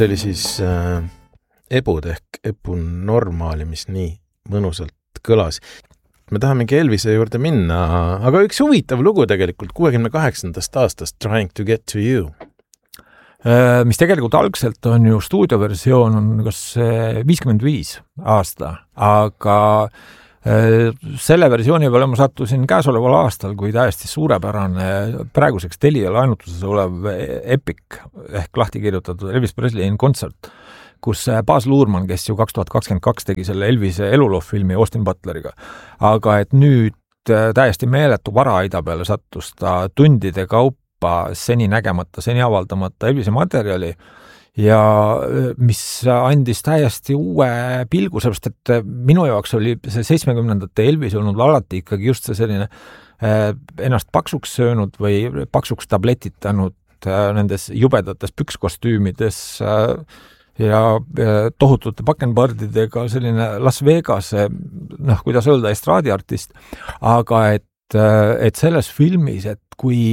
See oli siis ebud ehk epunormaali, mis nii mõnusalt kõlas. Me tahamegi Elvise juurde minna, aga üks huvitav lugu tegelikult 68. aastast Trying to Get to You. Mis tegelikult algselt on ju stuudioversioon on kas 55 aasta, aga selle versiooni peale ma sattusin käesoleval aastal, kui täiesti suurepärane praeguseks Telia laenutuses olev Epic ehk lahti kirjutatud Elvis Presley in Concert, kus Baz Luhrmann, kes ju 2022 tegi selle Elvise eluloofilmi Austin Butleriga. Aga et nüüd täiesti meeletu varaaida peale sattus ta tundide kaupa seni nägemata, seni avaldamata Elvise materjali ja mis andis täiesti uue pilgu, sellepärast et minu jaoks oli see 70ndate Elvis olnud alati ikkagi just see selline ennast paksuks söönud või paksuks tabletitanud nendes jubedates pükskostüümides ja tohutute pakenpardidega selline Las Vegase, kuidas öelda, estraadiartist, aga et selles filmis, et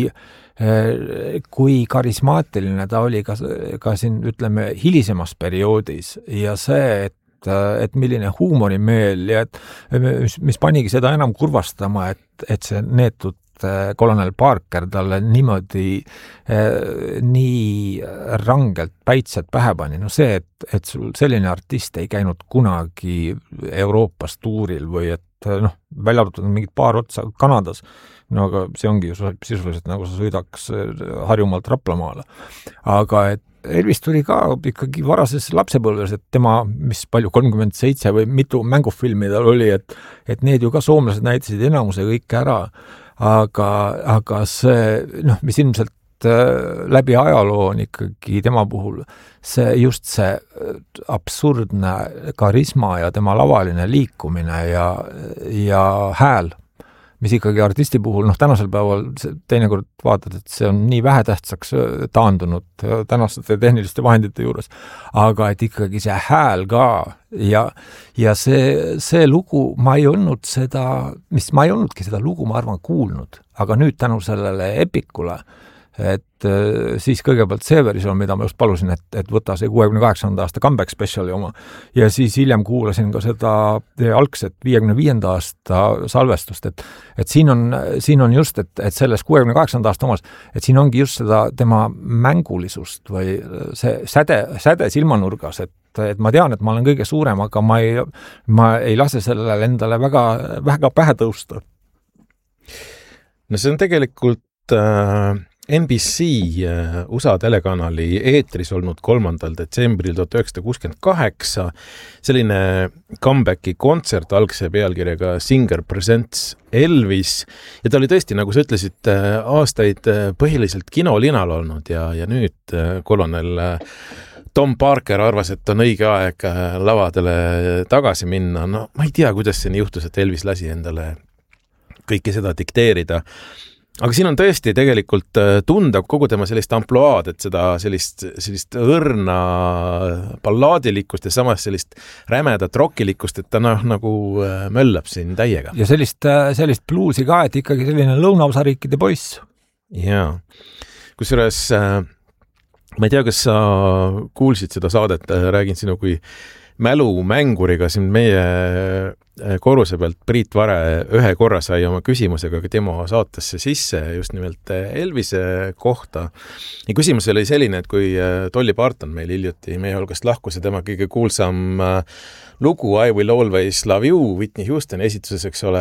kui karismaatiline ta oli ka siin, ütleme, hilisemas perioodis ja see, et milline huumorimeel ja mis panigi seda enam kurvastama, et see neetud kolonel Parker talle niimoodi nii rangelt päitsed pähe pani. No see, et sul selline artist ei käinud kunagi Euroopas tuuril või et välja arvatud mingid paar otsa Kanadas, no aga see ongi ju sisuliselt nagu sa sõidaks Harjumaalt Raplamaale. Aga et Elvis tuli ka ikkagi varases lapsepõlves, et tema, mis palju 37 või mitu mängufilmi tal oli, et need ju ka soomlased näitasid enamuse kõik ära, aga see, mis ilmselt läbi ajaloo on ikkagi tema puhul just see absurdne karisma ja tema lavaline liikumine ja hääl, mis ikkagi artisti puhul, tänasel päeval teinekord vaatad, et see on nii vähetähtsaks taandunud tänaste tehniliste vahendite juures, aga et ikkagi see hääl ka ja see lugu, ma ei olnudki seda lugu, ma arvan, kuulnud, aga nüüd tänu sellele Epicule, et siis kõigepealt see versioon, mida ma just palusin, et võta see 68. aasta comeback speciali oma ja siis hiljem kuulasin ka seda algset 55. aasta salvestust, et siin on just, et selles 68. aasta omas, et siin ongi just seda tema mängulisust või see säde silmanurgas, et ma tean, et ma olen kõige suurem, aga ma ei lase sellele endale väga pähe tõusta. No see on tegelikult NBC USA telekanali eetris olnud 3. detsembril 1968 selline comebacki kontsert algse pealkirjaga Singer Presents Elvis ja ta oli tõesti, nagu sa ütlesid, aastaid põhiliselt kinolinal olnud ja nüüd kolonel Tom Parker arvas, et on õige aeg lavadele tagasi minna. No ma ei tea, kuidas see nii juhtus, et Elvis lasi endale kõike seda dikteerida. Aga siin on tõesti tegelikult tunda kogu tema sellist amploaad, et seda sellist õrna ballaadilikkust ja samas sellist rämedat rockilikkust, et ta nagu möllab siin täiega. Ja sellist bluusi ka, et ikkagi selline lõunaosariikide poiss. Jaa. Kusjuures ma ei tea, kas sa kuulsid seda saadet, räägin sinu kui mälumänguriga siin meie korruse pealt Priit Vare ühe korra sai oma küsimusega tema saatesse sisse just nimelt Elvise kohta. Ja küsimus oli selline, et kui Dolly Parton meil hiljuti meie hulgast lahkus ja tema kõige kuulsam lugu I Will Always Love You Whitney Houstoni esituses, eks ole,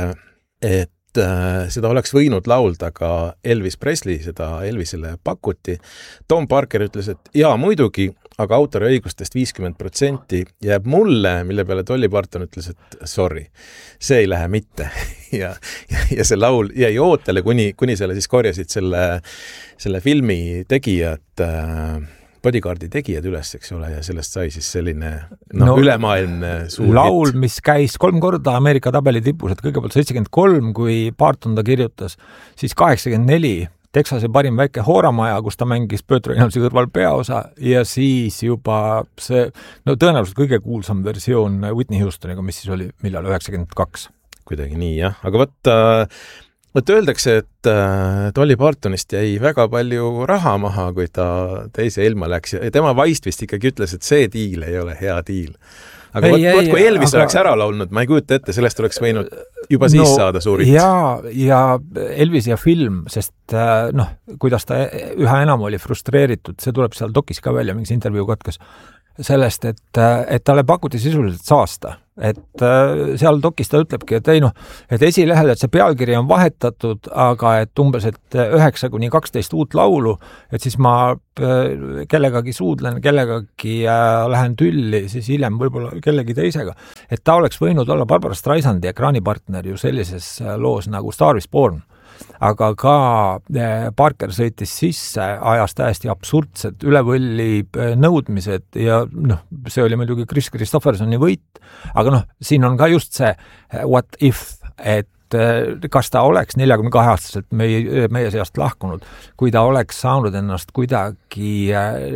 et seda oleks võinud laulda ka Elvis Presley, seda Elvisele pakuti. Tom Parker ütles, et jaa, muidugi, aga autoriõigustest 50% jääb mulle, mille peale Dolly Parton ütles, et sorry, see ei lähe mitte. ja see laul jäi ootele, kuni selle siis korjasid selle filmi tegijad, Bodyguardi tegijad üles, eks ole, ja sellest sai siis selline ülemaailmne suur laul, mis käis 3 korda Ameerika tabeli tipus, et kõigepealt 73, kui Parton ta kirjutas, siis 84 Texase parim väike hooramaja, kus ta mängis Burt Reynoldsi kõrval peaosa ja siis juba see, tõenäoliselt kõige kuulsam versioon Whitney Houstoniga, mis siis oli millal 92. Kuidagi nii, jah. Aga võtta Võt öeldakse, et Dolly Partonist jäi väga palju raha maha, kui ta teise ilma läks ja tema vaist vist ikkagi ütles, et see diil ei ole hea diil. Aga kui Elvis oleks ära laulnud, ma ei kujuta ette, sellest oleks võinud juba siis saada suurit. Ja Elvis ja film, sest kuidas ta üha enam oli frustreeritud, see tuleb seal dokis ka välja, mingis intervjuu katkas, sellest, et talle pakuti sisuliselt saasta. Et seal dokis ta ütlebki, et esilehel, et see pealkiri on vahetatud, aga et umbes, et 9-12 uut laulu, et siis ma kellegagi suudlen, kellegagi lähen tülli, siis hiljem võib-olla kellegi teisega. Et ta oleks võinud olla Barbara Streisandi ekraanipartner ju sellises loos nagu Star is Born. Aga ka Parker sõitis sisse, ajas täiesti absurdsed ülevõlli nõudmised ja see oli muidugi Chris Christophersoni võit, aga siin on ka just see what if, et kas ta oleks 42-aastaselt meie seast lahkunud, kui ta oleks saanud ennast kuidagi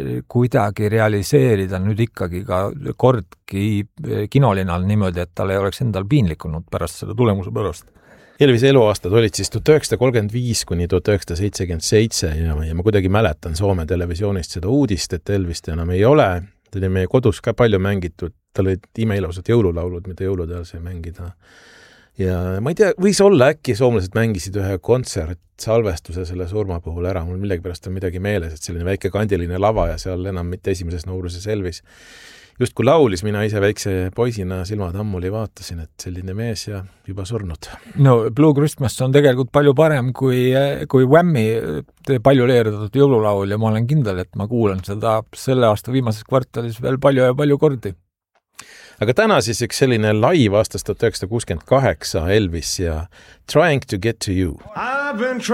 realiseerida nüüd ikkagi ka kordki kinolinal niimoodi, et tal ei oleks endal piinlik olnud pärast selle tulemuse pärast. Elvise eluaastad olid siis 1935 kuni 1977 ja ma kuidagi mäletan Soome televisioonist seda uudist, et Elvist enam ei ole. Ta oli meie kodus ka palju mängitud, tal olid imeilusad jõululaulud, mida jõuludel sai mängida. Ja ma ei tea, võis olla äkki soomlased mängisid ühe kontsertsalvestuse selle surma puhul ära, mul millegipärast on midagi meeles, et selline väike kandiline lava ja seal enam mitte esimeses nooruses Elvis. Just kui laulis, mina ise väikse poisina silmad ammuli vaatasin, et selline mees ja juba surnud. Blue Christmas on tegelikult palju parem kui Whammy palju leerdatud jõululaul ja ma olen kindel, et ma kuulan seda selle aasta viimases kvartalis veel palju ja palju kordi. Aga täna siis üks selline live aastast 1968 Elvis ja Trying to Get to You.